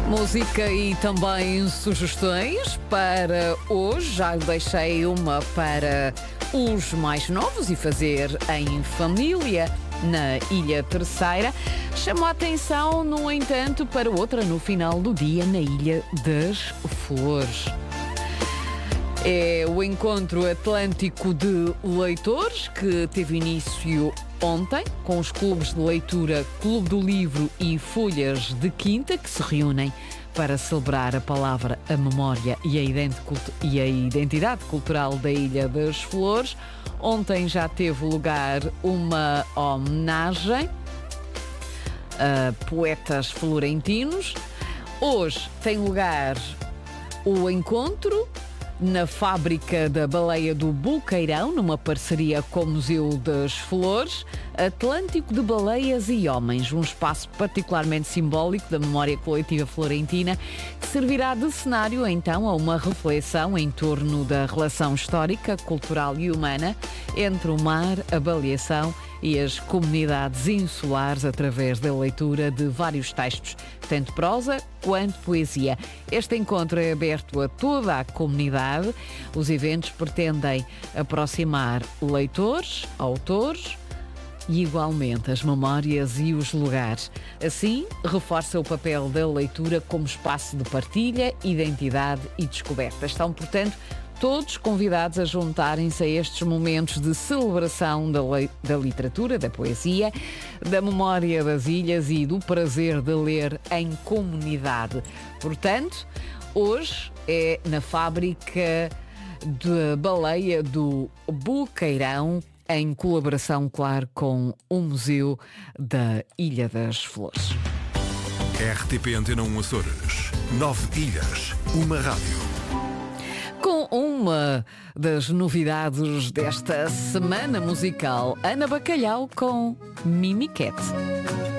Música e também sugestões para hoje. Já deixei uma para os mais novos e fazer em família na Ilha Terceira. Chamou a atenção, no entanto, para outra no final do dia na Ilha das Flores. É o Encontro Atlântico de Leitores, que teve início ontem, com os clubes de leitura Clube do Livro e Folhas de Quinta, que se reúnem para celebrar a palavra, a memória e a identidade cultural da Ilha das Flores. Ontem já teve lugar uma homenagem a poetas florentinos. Hoje tem lugar o encontro na Fábrica da Baleia do Boqueirão, numa parceria com o Museu das Flores. Atlântico de Baleias e Homens, um espaço particularmente simbólico da memória coletiva florentina, que servirá de cenário então a uma reflexão em torno da relação histórica, cultural e humana entre o mar, a baleação e as comunidades insulares, através da leitura de vários textos, tanto prosa quanto poesia. Este encontro é aberto a toda a comunidade. Os eventos pretendem aproximar leitores, autores e, igualmente, as memórias e os lugares. Assim, reforça o papel da leitura como espaço de partilha, identidade e descoberta. Estão, portanto, todos convidados a juntarem-se a estes momentos de celebração da literatura, da poesia, da memória das ilhas e do prazer de ler em comunidade. Portanto, hoje é na Fábrica da Baleia do Boqueirão, em colaboração, claro, com o Museu da Ilha das Flores. RTP Antena 1 Açores. 9 ilhas, uma rádio. Com uma das novidades desta semana musical, Ana Bacalhau com Mimi Cat.